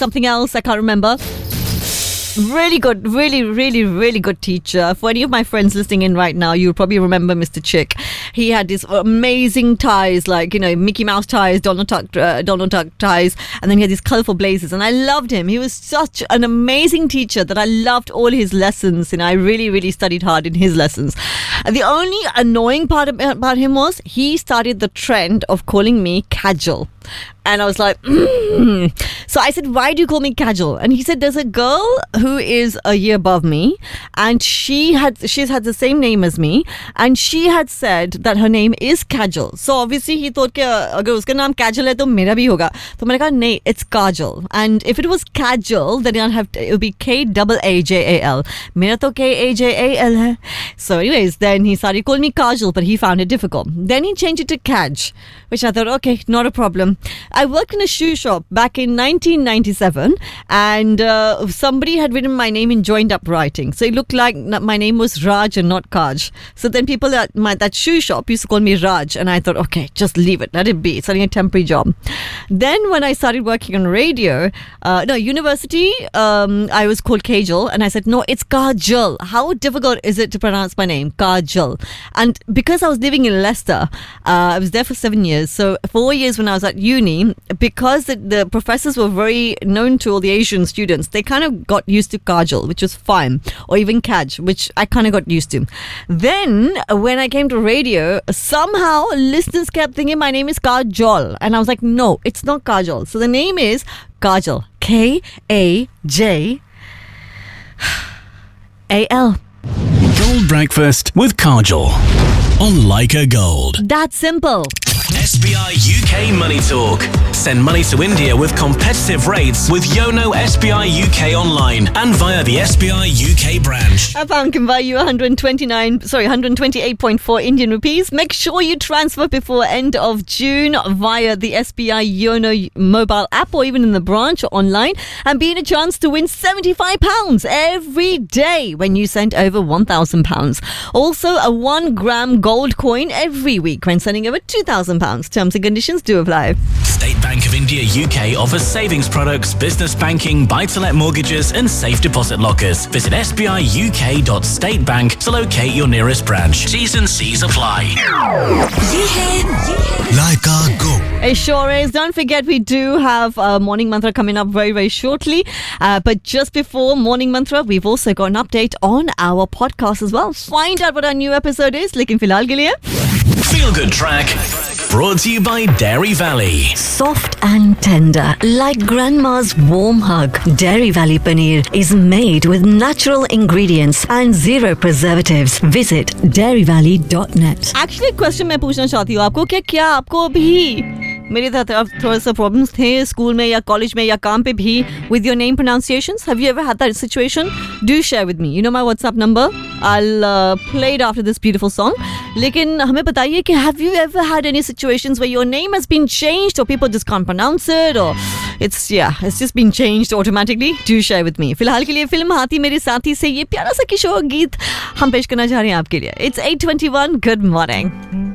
something else. I can't remember. Really good, really good teacher. For any of my friends listening in right now, you'll probably remember Mr. Chick. He had these amazing ties, like, Mickey Mouse ties, Donald Duck ties, and then he had these colorful blazers, and I loved him. He was such an amazing teacher that I loved all his lessons, and I really studied hard in his lessons. The only annoying part about him was he started the trend of calling me Kajal. And I was like, So I said, why do you call me Kajal? And he said, there's a girl who is a year above me, and she's had the same name as me, and she had said that her name is Kajal. So obviously he thought, agar uska naam Kajal hai, to mera bhi hoga. So maine kaha, nahi, it's Kajal. And if it was Kajal, then it would be Kajal. Mera to Kajal hai. So anyways, then he started calling me Kajal, but he found it difficult. Then he changed it to Kaj, which I thought, okay, not a problem. I worked in a shoe shop back in 1997, and somebody had written my name in joined up writing. So it looked like my name was Raj and not Kaj. So then people at that shoe shop used to call me Raj, and I thought, okay, just leave it, let it be. It's only a temporary job. Then when I started working on radio, university, I was called Kajal, and I said, no, it's Kajal. How difficult is it to pronounce my name? Kajal. And because I was living in Leicester, I was there for 7 years. So 4 years when I was at uni, because the professors were very known to all the Asian students, they kind of got used to Kajal, which was fine, or even Kaj, which I kind of got used to. Then when I came to radio, somehow listeners kept thinking my name is Kajal, and I was like, no, it's not Kajal. So the name is Kajal, Kajal. Gold Breakfast with Kajal on Leica Gold. That's simple. SBI UK Money Talk. Send money to India with competitive rates with Yono SBI UK online and via the SBI UK branch. A pound can buy you 128.4 Indian rupees. Make sure you transfer before end of June via the SBI Yono mobile app or even in the branch or online, and be in a chance to win £75 every day when you send over £1,000. Also, a 1 gram gold coin every week when sending over £2,000. Terms and conditions do apply. State Bank of India UK offers savings products, business banking, buy-to-let mortgages and safe deposit lockers. Visit sbiuk.statebank to locate your nearest branch. T's and C's apply. Leica Go. It sure is. Don't forget, we do have Morning Mantra coming up very shortly. But just before Morning Mantra, we've also got an update on our podcast as well. Find out what our new episode is. Lekin filhal ke liye, Feel Good Track. Brought to you by Dairy Valley. soft and tender, like grandma's warm hug. Dairy Valley Paneer is made with natural ingredients and 0 preservatives. Visit dairyvalley.net. Actually, एक question मैं पूछना चाहती हूँ आपको, क्या आपको भी मेरी तरह थोड़ा सा प्रॉब्लम्स थे स्कूल में या कॉलेज में या काम पे भी with your name pronunciations? Have you ever had that situation? Do share with me. You know my WhatsApp number. I'll play it after this beautiful song. लेकिन हमें बताइए कि have you ever had any situations where your name has been changed or people just can't pronounce it, or it's just been changed automatically? Do share with me. फिलहाल के लिए film हाथी मेरे साथी से ये प्यारा सा किशोर गीत हम पेश करना चाह रहे हैं आपके लिए. It's 8:21. Good morning.